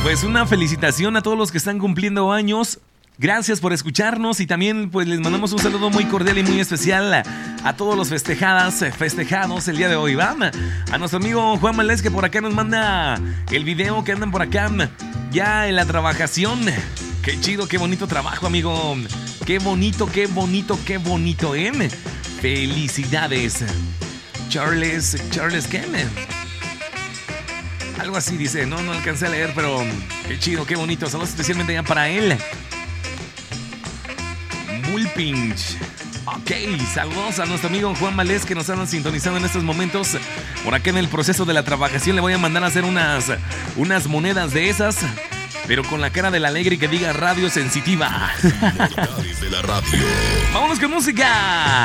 Pues una felicitación a todos los que están cumpliendo años. Gracias por escucharnos y también pues les mandamos un saludo muy cordial y muy especial a todos los festejados el día de hoy, ¿va? A nuestro amigo Juan Malés, que por acá nos manda el video, que andan por acá ya en la trabajación. Qué chido, qué bonito trabajo, amigo. Qué bonito, ¿eh? Felicidades. Charles Kenneth. Algo así dice, no alcancé a leer, pero qué chido, qué bonito. Saludos especialmente ya para él. Bullpinch. Ok, saludos a nuestro amigo Juan Malés, que nos andan sintonizando en estos momentos. Por acá en el proceso de la trabajación le voy a mandar a hacer unas monedas de esas, pero con la cara del alegre que diga radio sensitiva. De la radio. Vámonos con música.